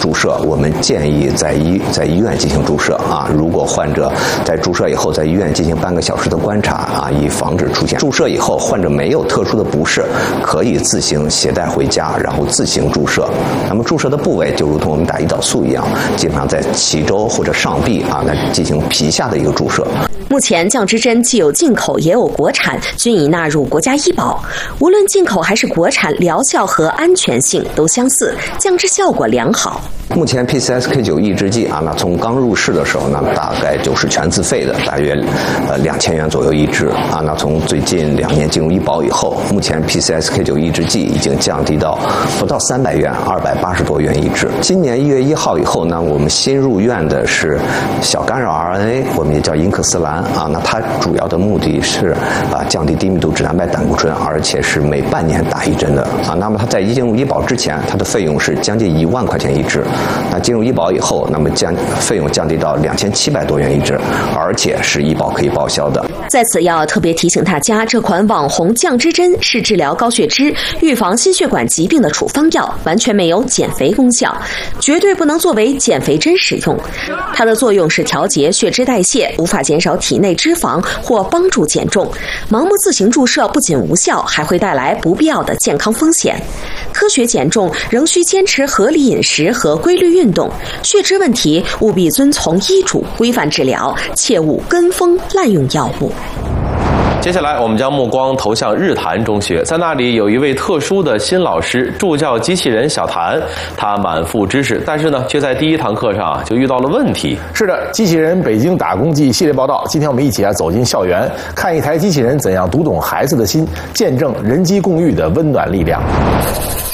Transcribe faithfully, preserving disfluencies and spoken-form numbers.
注射，我们建议在医在医院进行注射啊。如果患者在注射以后，在医院进行半个小时的观察啊，以防止出现注射以后患者没有特殊的不适，可以自行携带回家，然后自行注射。那么注射的部位就如同我们打胰岛素一样，基本上在脐周或者上臂啊，来进行皮下的一个注射。 目前降脂针既有进口也有国产，均已纳入国家医保。无论进口还是国产，疗效和安全性都相似，降脂效果良好。 目前 P C S K 九 抑制剂啊，那从刚入市的时候呢，大概就是全自费的，大约呃两千元左右一支啊。那从最近两年进入医保以后，目前 P C S K 九 抑制剂已经降低到不到三百元，二百八十多元一支。今年一月一号以后呢，我们新入院的是小干扰 R N A， 我们也叫因克斯兰啊。那它主要的目的是啊降低低密度脂蛋白胆固醇，而且是每半年打一针的啊。那么它在进入医保之前，它的费用是将近一万块钱一支。那进入医保以后，那么降费用降低到两千七百多元一支，而且是医保可以报销的。 在此要特别提醒大家，这款网红降脂针是治疗高血脂、预防心血管疾病的处方药，完全没有减肥功效，绝对不能作为减肥针使用。它的作用是调节血脂代谢，无法减少体内脂肪或帮助减重。盲目自行注射不仅无效，还会带来不必要的健康风险。科学减重仍需坚持合理饮食和规律运动，血脂问题务必遵从医嘱，规范治疗，切勿跟风滥用药物。 接下来我们将目光投向日坛中学，在那里有一位特殊的新老师，助教机器人小谭。他满腹知识，但是呢，却在第一堂课上就遇到了问题。 是的，机器人北京打工记系列报道，今天我们一起啊走进校园，看一台机器人怎样读懂孩子的心，见证人机共育的温暖力量。